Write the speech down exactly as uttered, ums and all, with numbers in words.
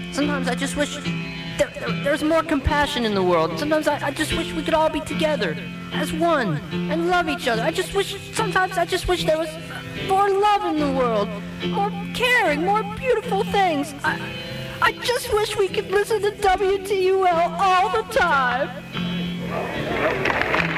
Sometimes I just wish there, there, there's more compassion in the world. Sometimes I, I just wish we could all be together as one and love each other. I just wish, sometimes I just wish there was more love in the world, more caring, more beautiful things. I, I just wish we could listen to W T U L all the time.